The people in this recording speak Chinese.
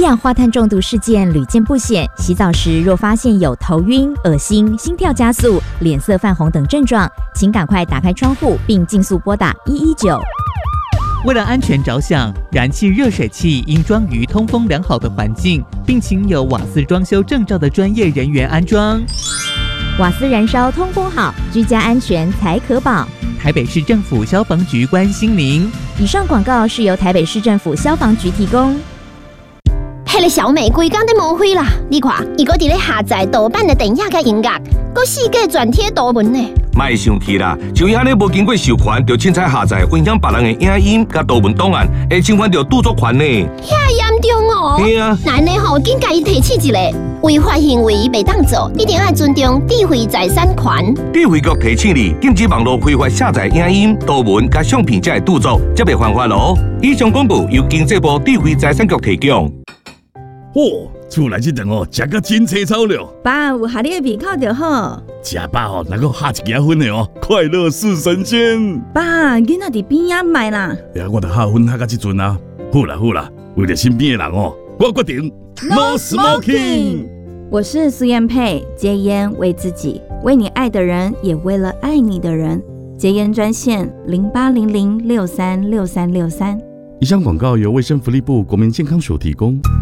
氧化碳中毒事件屡见不鲜，洗澡时若发现有头晕、恶心、心跳加速、脸色泛红等症状，请赶快打开窗户并尽速拨打119。 为了安全着想，燃气热水器应装于通风良好的环境，并请有瓦斯装修证照的专业人员安装。 瓦斯燃烧通风好，居家安全才可保。 台北市政府消防局关心您。 以上广告是由台北市政府消防局提供。 迄个小美规工在无灰啦！你看，伊搁伫咧下载盗版的电影甲音乐，搁四界转贴图文呢。 莫生气啦，像伊安尼无经过授权，就凊彩下载分享别人的影音甲图文档案，会侵犯到著作权呢。 遐严重哦！ 嘿啊， 那呢吼，紧甲伊提起一个违法行为袂当做，一定要尊重智慧财产权。 智慧局提醒你，禁止网络非法下载影音、图文甲相片才会著作，则袂犯法咯。以上广播由经济部智慧财产局提供。 厝内这顿食甲真青草了。 爸，有下你的胃口就好。 食饱能够下一件婚的快乐似神仙。 爸，囡仔伫边仔买啦。 我著下婚下到这阵啊。好啦，为了身边的人我决定 No Smoking。 我是苏燕佩，戒烟为自己，为你爱的人，也为了爱你的人。戒烟专线0800636363。 以上广告由卫生福利部国民健康署提供。